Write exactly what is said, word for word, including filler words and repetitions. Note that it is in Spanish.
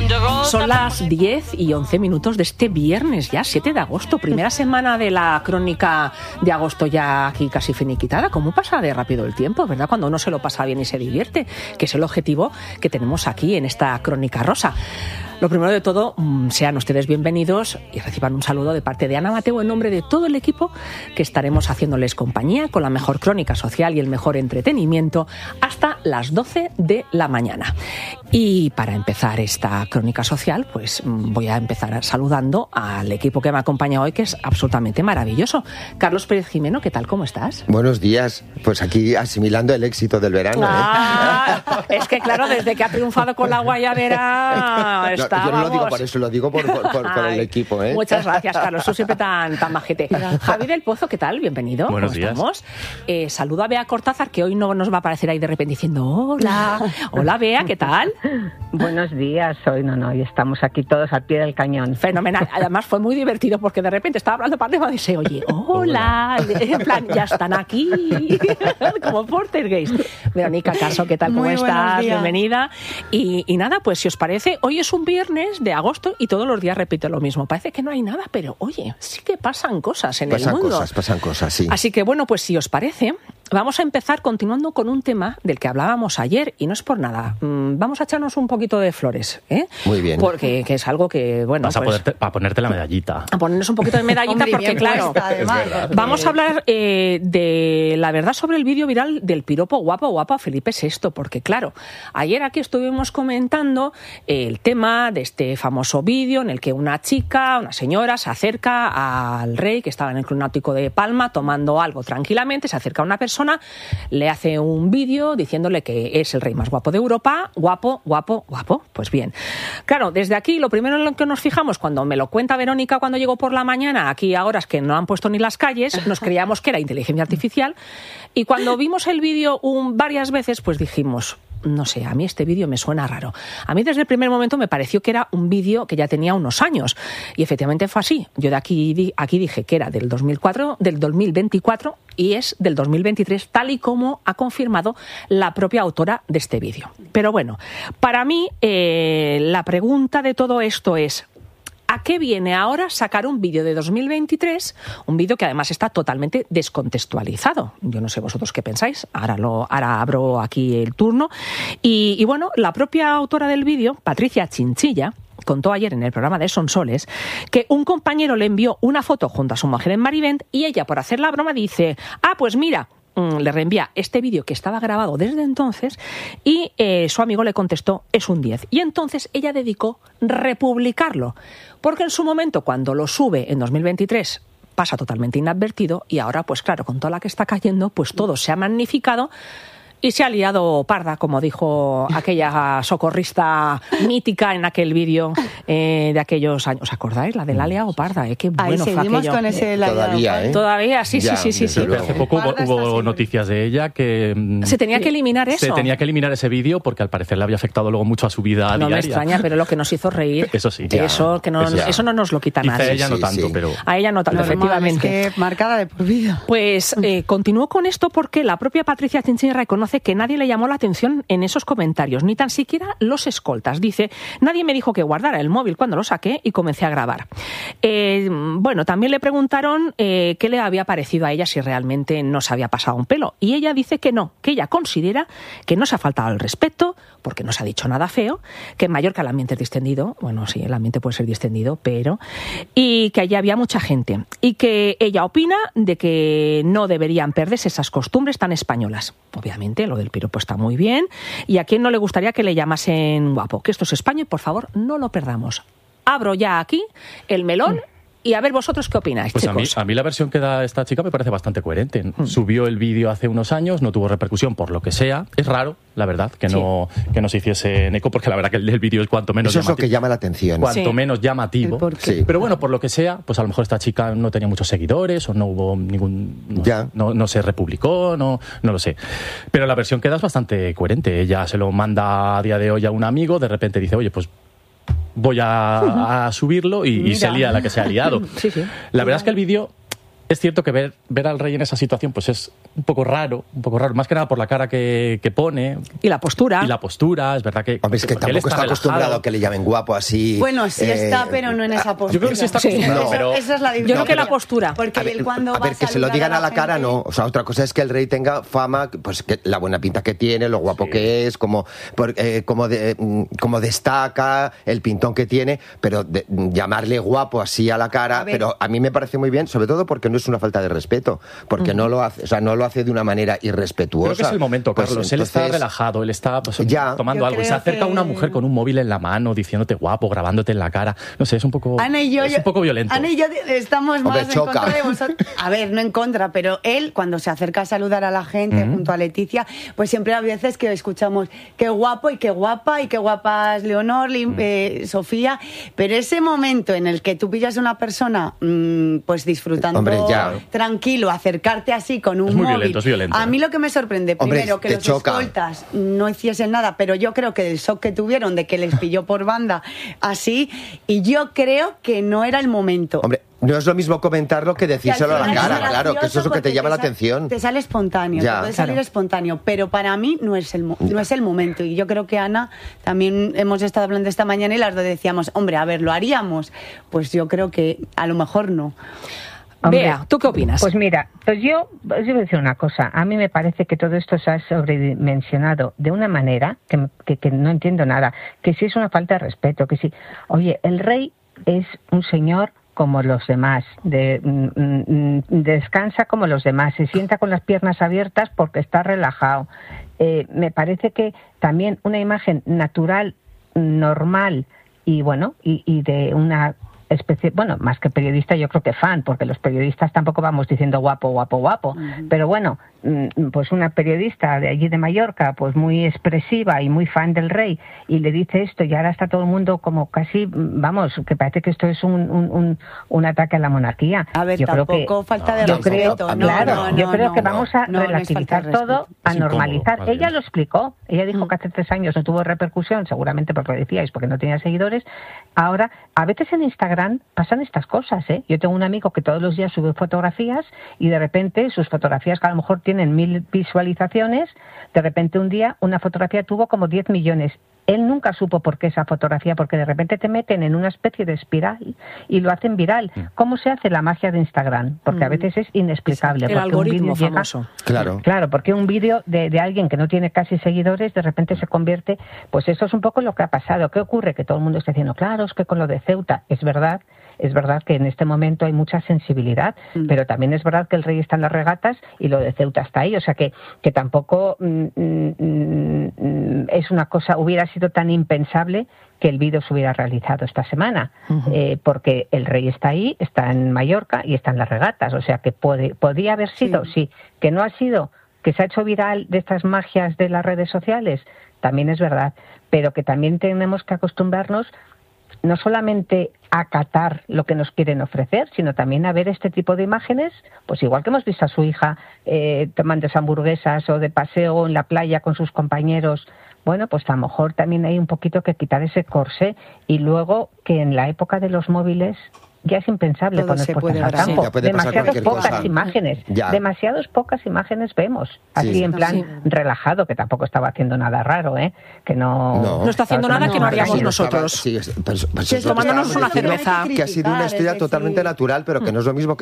Son las diez y once minutos de este viernes, ya siete de agosto, primera semana de la crónica de agosto ya aquí casi finiquitada. ¿Cómo pasa de rápido el tiempo, verdad? Cuando uno se lo pasa bien y se divierte, que es el objetivo que tenemos aquí en esta crónica rosa. Lo primero de todo, sean ustedes bienvenidos y reciban un saludo de parte de Ana Mateo en nombre de todo el equipo que estaremos haciéndoles compañía con la mejor crónica social y el mejor entretenimiento hasta las doce de la mañana. Y para empezar esta crónica social, pues voy a empezar saludando al equipo que me acompaña hoy, que es absolutamente maravilloso. Carlos Pérez Jimeno, ¿qué tal? ¿Cómo estás? Buenos días. Pues aquí asimilando el éxito del verano. Ah, ¿eh? Es que claro, desde que ha triunfado con la guayabera... No, yo no lo digo por eso, lo digo por, por, por, por el equipo, ¿eh? Muchas gracias, Carlos. Tú siempre tan, tan majete. Javi del Pozo, ¿qué tal? Bienvenido. Buenos ¿Cómo días. estamos? Eh, saludo a Bea Cortázar, que hoy no nos va a aparecer ahí de repente diciendo hola. Hola, Bea, ¿qué tal? Buenos días. Hoy no, no, y estamos aquí todos al pie del cañón. Fenomenal. Además fue muy divertido porque de repente estaba hablando para arriba y dice, oye, hola. En plan, ya están aquí. Como Poltergeist. Verónica Caso, ¿qué tal? ¿Cómo Muy estás? días. Bienvenida. Y, y nada, pues si os parece, hoy es un viernes de agosto y todos los días repito lo mismo. Parece que no hay nada, pero oye, sí que pasan cosas en Pasan el mundo. cosas, pasan cosas, sí. Así que bueno, pues si os parece, vamos a empezar continuando con un tema del que hablábamos ayer y no es por nada. Mm, Vamos a echarnos un poquito de flores, ¿eh? Muy bien. Porque que es algo que, bueno, Vas a, pues, poderte- a ponerte la medallita. a ponernos un poquito de medallita. Hombre, porque bien claro, puesta, además. Es verdad. vamos a hablar eh, de la verdad sobre el vídeo viral del piropo guapo guapo a Felipe sexto, porque claro, ayer aquí estuvimos comentando el tema de este famoso vídeo en el que una chica, una señora, se acerca al rey que estaba en el Club Náutico de Palma tomando algo tranquilamente, se acerca a una persona, le hace un vídeo diciéndole que es el rey más guapo de Europa, guapo, guapo, guapo. Pues bien, claro, desde aquí lo primero en lo que nos fijamos, cuando me lo cuenta Verónica cuando llegó por la mañana, aquí a horas que no han puesto ni las calles, nos creíamos que era inteligencia artificial, y cuando vimos el vídeo un, varias veces, pues dijimos... No sé, a mí este vídeo me suena raro. A mí desde el primer momento me pareció que era un vídeo que ya tenía unos años. Y efectivamente fue así. Yo de aquí, di- aquí dije que era del dos mil cuatro, del dos mil veinticuatro y es del dos mil veintitrés, tal y como ha confirmado la propia autora de este vídeo. Pero bueno, para mí eh, la pregunta de todo esto es... ¿a qué viene ahora sacar un vídeo de dos mil veintitrés? Un vídeo que además está totalmente descontextualizado. Yo no sé vosotros qué pensáis. Ahora, lo, ahora abro aquí el turno. Y, y bueno, la propia autora del vídeo, Patricia Chinchilla, contó ayer en el programa de Sonsoles que un compañero le envió una foto junto a su mujer en Marivent y ella, por hacer la broma, dice, ah, pues mira, le reenvía este vídeo que estaba grabado desde entonces y eh, su amigo le contestó, es un diez. Y entonces ella dedicó republicarlo, porque en su momento, cuando lo sube en dos mil veintitrés, pasa totalmente inadvertido y ahora, pues claro, con toda la que está cayendo, pues todo se ha magnificado y se ha liado parda, como dijo aquella socorrista mítica en aquel vídeo eh, de aquellos años. ¿Os acordáis? La de la liado parda, ¿eh? Qué bueno Ahí fue seguimos aquello. con ese la Todavía, ¿eh? Todavía, sí, Ya, sí, sí, sí, desde sí. luego. Hace poco hubo, Parda está hubo siempre. noticias de ella que... mm, Se tenía que eliminar eso. Se tenía que eliminar ese vídeo porque al parecer le había afectado luego mucho a su vida No diaria. me extraña, pero lo que nos hizo reír, Eso sí. eso, que no, Eso ya. eso no nos lo quita Quizá nadie. ella no Sí, tanto, sí. pero... A ella no tanto, Normal, efectivamente. es que marcada de por vida. Pues eh, continuó con esto porque la propia Patricia Chinchilla reconoce que nadie le llamó la atención en esos comentarios, ni tan siquiera los escoltas. Dice, nadie me dijo que guardara el móvil cuando lo saqué y comencé a grabar. Eh, bueno, también le preguntaron eh, qué le había parecido a ella si realmente no se había pasado un pelo. Y ella dice que no, que ella considera que no se ha faltado al respeto, porque no se ha dicho nada feo, que en Mallorca el ambiente es distendido, bueno, sí, el ambiente puede ser distendido, pero... y que allí había mucha gente. Y que ella opina de que no deberían perderse esas costumbres tan españolas. Obviamente, lo del piropo está muy bien. ¿Y a quién no le gustaría que le llamasen guapo? Que esto es España y, por favor, no lo perdamos. Abro ya aquí el melón y a ver vosotros qué opináis, Pues a mí, chicos. a mí la versión que da esta chica me parece bastante coherente. Subió el vídeo hace unos años, no tuvo repercusión por lo que sea. Es raro, la verdad, que no, que no se hiciese en eco, porque la verdad que el, el vídeo es cuanto menos Eso es lo llamativo. que llama la atención. Cuanto Sí. menos llamativo. El por qué. Sí. Pero bueno, por lo que sea, pues a lo mejor esta chica no tenía muchos seguidores o no hubo ningún... No, Ya. no, no se republicó, no, no lo sé. Pero la versión que da es bastante coherente. Ella se lo manda a día de hoy a un amigo, de repente dice, oye, pues voy a, a subirlo y, y se lía la que se ha liado. Sí, sí. La verdad es que el vídeo Es cierto que ver, ver al rey en esa situación pues es un poco raro, un poco raro, más que nada por la cara que, que pone. Y la postura. Y la postura, es verdad que... Hombre, es que tampoco está, está acostumbrado a que le llamen guapo así. Bueno, sí eh, está, pero no en esa postura. Yo creo que sí está acostumbrado, no. pero... Esa es la diferencia. Yo creo que la postura. Porque a ver, él cuando a va ver que se lo digan a la, a la cara, gente... no. O sea, otra cosa es que el rey tenga fama, pues que la buena pinta que tiene, lo guapo sí. que es, como, por, eh, como, de, como destaca, el pintón que tiene, pero de, llamarle guapo así a la cara, a pero a mí me parece muy bien, sobre todo porque no es una falta de respeto, porque uh-huh. no lo hace, o sea, no lo hace de una manera irrespetuosa. Creo que es el momento, Carlos. Pues, él entonces, está relajado, él está pues, ya, tomando algo y se acerca a que... una mujer con un móvil en la mano diciéndote guapo, grabándote en la cara. No sé, es un poco, Ana y yo, es un poco violento. Ana y yo estamos Hombre, más choca. en contra de vosotros. A ver, no en contra, pero él cuando se acerca a saludar a la gente uh-huh. junto a Leticia, pues siempre hay veces que escuchamos qué guapo y qué guapa y qué guapa es Leonor, uh-huh. eh, Sofía, pero ese momento en el que tú pillas a una persona mmm, pues disfrutando Hombre, ya. tranquilo, acercarte así con un es muy móvil. Violento, es violento. A mí lo que me sorprende, Hombre, primero, que los choca. escoltas no hiciesen nada, pero yo creo que el shock que tuvieron de que les pilló por banda así, y yo creo que no era el momento. Hombre, no es lo mismo comentarlo que decírselo a la cara, claro, que eso es lo que te llama la atención. Te sale espontáneo, ya, te puede claro. salir espontáneo, pero para mí no es, el, no es el momento. Y yo creo que Ana, también hemos estado hablando esta mañana y las dos decíamos, hombre, a ver, ¿lo haríamos? Pues yo creo que a lo mejor no. Hombre, Bea, ¿tú qué opinas? Pues mira, pues yo os voy a decir una cosa. A mí me parece que todo esto se ha sobredimensionado de una manera que, que, que no entiendo nada. Que sí es una falta de respeto, que sí. Oye, el rey es un señor como los demás, de, mm, descansa como los demás, se sienta con las piernas abiertas porque está relajado. Eh, me parece que también una imagen natural, normal y bueno, y, y de una especie, bueno, más que periodista, yo creo que fan, porque los periodistas tampoco vamos diciendo guapo, guapo, guapo, uh-huh. pero bueno, pues una periodista de allí de Mallorca, pues muy expresiva y muy fan del rey, y le dice esto, y ahora está todo el mundo como casi, vamos, que parece que esto es un, un, un, un ataque a la monarquía. A ver, yo tampoco creo que, falta de yo respeto. Creo, no, claro, no, no, yo creo no, que no, vamos a no, relativizar no todo, a es normalizar. Incómodo, ella lo explicó, ella dijo mm. que hace tres años no tuvo repercusión, seguramente porque lo decíais, porque no tenía seguidores. Ahora, a veces en Instagram pasan estas cosas, ¿eh? Yo tengo un amigo que todos los días sube fotografías y de repente sus fotografías, que a lo mejor tienen mil visualizaciones, de repente un día una fotografía tuvo como diez millones. Él nunca supo por qué esa fotografía, porque de repente te meten en una especie de espiral y lo hacen viral. ¿Cómo se hace la magia de Instagram? Porque a veces es inexplicable. El algoritmo famoso. Llega, claro. Claro, porque un vídeo de, de alguien que no tiene casi seguidores, de repente se convierte... Pues eso es un poco lo que ha pasado. ¿Qué ocurre? Que todo el mundo está diciendo, claro, es que con lo de Ceuta, es verdad... Es verdad que en este momento hay mucha sensibilidad, mm. pero también es verdad que el rey está en las regatas y lo de Ceuta está ahí. O sea que, que tampoco mm, mm, es una cosa, hubiera sido tan impensable que el vídeo se hubiera realizado esta semana, uh-huh. eh, porque el rey está ahí, está en Mallorca y está en las regatas. O sea que puede, podría haber sido, sí. sí, que no ha sido, que se ha hecho viral de estas magias de las redes sociales, también es verdad, pero que también tenemos que acostumbrarnos no solamente a acatar lo que nos quieren ofrecer, sino también a ver este tipo de imágenes, pues igual que hemos visto a su hija eh, tomando hamburguesas o de paseo en la playa con sus compañeros. Bueno, pues a lo mejor también hay un poquito que quitar ese corsé, y luego que en la época de los móviles ya es impensable todo poner puertas al campo. Sí, demasiadas pocas cosa. imágenes, ya. demasiadas pocas imágenes vemos, así sí. en plan sí. relajado, que tampoco estaba haciendo nada raro, ¿eh? Que no... No, no está haciendo nada no, que no haríamos sí, nosotros. Sí, pero, pero sí, tomándonos una cerveza. Que ha sido una historia totalmente natural, pero que no es lo mismo que